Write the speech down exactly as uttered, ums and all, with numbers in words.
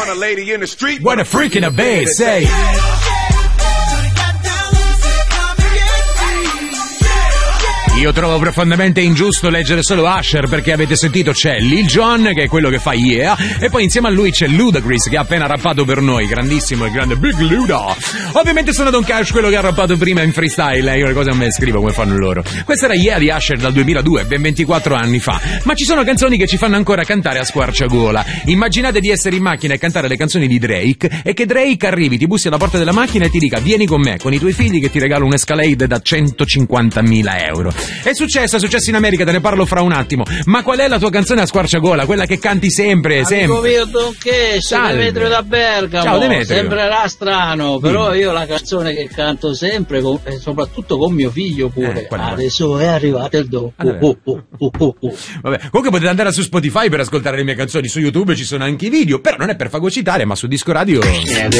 Want a lady in the street? What a freak in a bed, say. Io trovo profondamente ingiusto leggere solo Usher, perché avete sentito c'è Lil Jon, che è quello che fa Yeah, e poi insieme a lui c'è Ludacris, che ha appena rappato per noi, grandissimo, il grande Big Luda. Ovviamente sono Don Cash, quello che ha rappato prima in freestyle, eh, io le cose a me scrivo come fanno loro. Questa era Yeah di Usher dal duemiladue, ben ventiquattro anni fa, ma ci sono canzoni che ci fanno ancora cantare a squarciagola. Immaginate di essere in macchina e cantare le canzoni di Drake, e che Drake arrivi, ti bussi alla porta della macchina e ti dica: vieni con me, con i tuoi figli che ti regalo un Escalade da centocinquantamila euro. È successo, è successo in America, te ne parlo fra un attimo. Ma qual è la tua canzone a squarciagola? Quella che canti sempre, Amico sempre. mio Don Cash, Demetrio da Bergamo. Ciao Demetrio. Sembrerà strano, però io la canzone che canto sempre, con, e soprattutto con mio figlio pure. Eh, Adesso è arrivato il dopo. Ah, uh, uh, uh, uh, uh. Vabbè, comunque potete andare su Spotify per ascoltare le mie canzoni, su YouTube ci sono anche i video, però non è per fagocitare, ma su Disco Radio.